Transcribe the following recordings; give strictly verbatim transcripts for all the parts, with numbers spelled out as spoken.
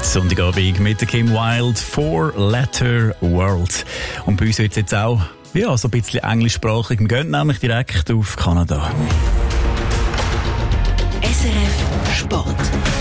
Sonntagabend mit der Kim Wilde, Four Letter World. Und bei uns wird es jetzt auch ja, so ein bisschen englischsprachig. Wir gehen nämlich direkt auf Kanada. S R F Sport.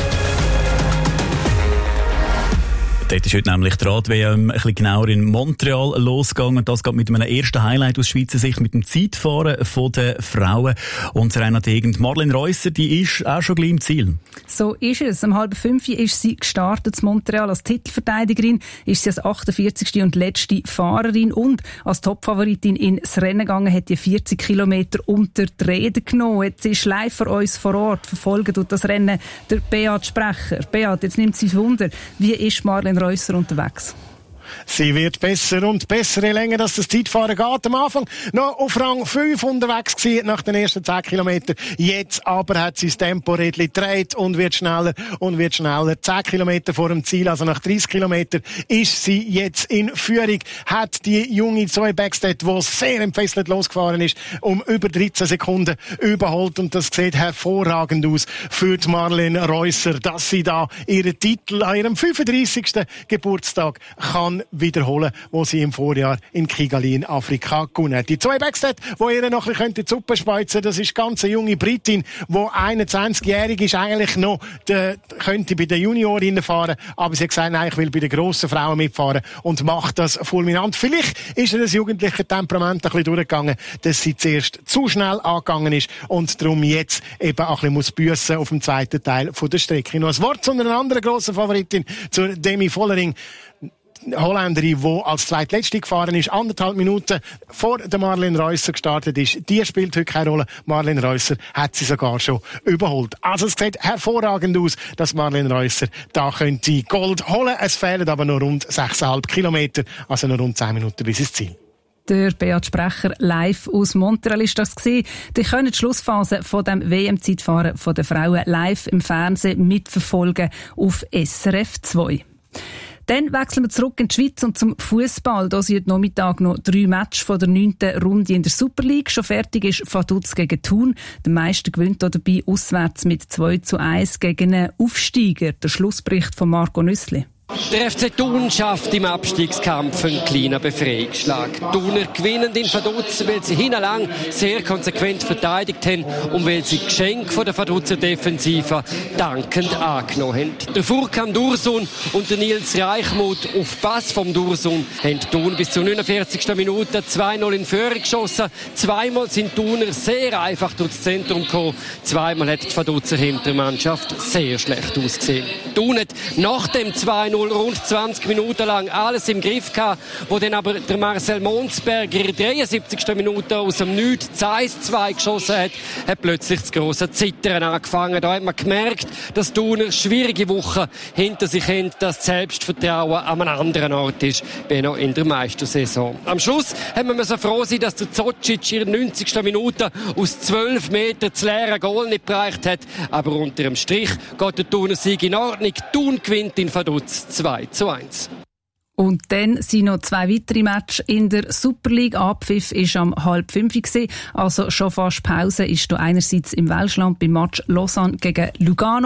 Dort ist heute nämlich die Rad-W M ein bisschen genauer in Montreal losgegangen. Das geht mit einem ersten Highlight aus Schweizer Sicht, mit dem Zeitfahren der Frauen. Und Serena Degen, Marlene Reusser, die ist auch schon gleich im Ziel. So ist es. Um halb fünf ist sie gestartet in Montreal. Als Titelverteidigerin ist sie als achtundvierzigste und letzte Fahrerin und als Topfavoritin ins Rennen gegangen, hat die vierzig Kilometer unter die Räder genommen. Jetzt ist live für uns vor Ort, verfolgen tut das Rennen der Beat Sprecher. Beat, jetzt nimmt sie Wunder. Wie ist Marlene Reusser unterwegs? Sie wird besser und besser, je länger dass das Zeitfahren geht. Am Anfang noch auf Rang fünf unterwegs gewesen, nach den ersten zehn Kilometern. Jetzt aber hat sie das Tempo redlich gedreht und wird schneller und wird schneller. zehn Kilometer vor dem Ziel, also nach dreißig Kilometern, ist sie jetzt in Führung. Hat die junge Zoe Bäckstedt, die sehr entfesselt losgefahren ist, um über dreizehn Sekunden überholt. Und das sieht hervorragend aus für die Marlene Reusser, dass sie da ihren Titel an ihrem fünfunddreissigsten Geburtstag kann wiederholen, wo sie im Vorjahr in Kigali in Afrika gewonnen hat. Die Zoe Bäckstedt, die ihr noch ein bisschen die Suppe speizen, das ist ganz eine junge Britin, die einundzwanzigjährig ist, eigentlich noch, die, könnte bei den Juniorinnen fahren, aber sie hat gesagt, nein, ich will bei den grossen Frauen mitfahren und macht das fulminant. Vielleicht ist ihr das jugendliche Temperament ein bisschen durchgegangen, dass sie zuerst zu schnell angegangen ist und darum jetzt eben auch ein bisschen büssen auf dem zweiten Teil von der Strecke. Noch ein Wort zu einer anderen grossen Favoritin, zur Demi Vollering. Holländerin, die als zweitletzte gefahren ist, anderthalb Minuten vor der Marlene Reusser gestartet ist. Die spielt heute keine Rolle. Marlene Reusser hat sie sogar schon überholt. Also es sieht hervorragend aus, dass Marlene Reusser da könnte Gold holen. Es fehlen aber nur rund sechs Komma fünf Kilometer, also nur rund zehn Minuten bis ins Ziel. Der Beat Sprecher live aus Montreal ist das gewesen. Die können die Schlussphase von dem W M-Zeitfahren der Frauen live im Fernsehen mitverfolgen auf S R F zwei. Dann wechseln wir zurück in die Schweiz und zum Fußball. Da sind heute Nachmittag noch drei Matches von der neunten Runde in der Super League. Schon fertig ist Vaduz gegen Thun. Der Meister gewinnt dabei auswärts mit zwei zu eins gegen einen Aufsteiger. Der Schlussbericht von Marco Nüssli. Der F C Thun schafft im Abstiegskampf einen kleinen Befreiungsschlag. Thuner gewinnen in Vaduz, weil sie hinterlang sehr konsequent verteidigt haben und weil sie Geschenk von der Vaduzer Defensive dankend angenommen haben. Der Furkan Dursun und der Nils Reichmuth auf Pass vom Dursun haben Thun bis zur neunundvierzigsten Minute zwei null in Führung geschossen. Zweimal sind Thuner sehr einfach durchs Zentrum gekommen. Zweimal hat die Vaduzer Hintermannschaft sehr schlecht ausgesehen. Thun hat nach dem zwei null rund zwanzig Minuten lang alles im Griff gehabt, wo dann aber der Marcel Monsberger in der dreiundsiebzigsten Minute aus dem Nichts das eins zwei geschossen hat, hat plötzlich das grosse Zittern angefangen. Da hat man gemerkt, dass Thuner schwierige Wochen hinter sich haben, dass das Selbstvertrauen an einem anderen Ort ist, wie noch in der Meistersaison. Am Schluss haben wir müssen froh sein, dass der Zocic in der neunzigsten Minute aus zwölf Metern das leere Goal nicht bereicht hat, aber unter dem Strich geht der Thuner Sieg in Ordnung. Thun gewinnt in Vaduz zwei zu eins. Und dann sind noch zwei weitere Matches in der Super League. Abpfiff war am halb fünf, also schon fast Pause ist da einerseits im Welschland beim Match Lausanne gegen Lugano.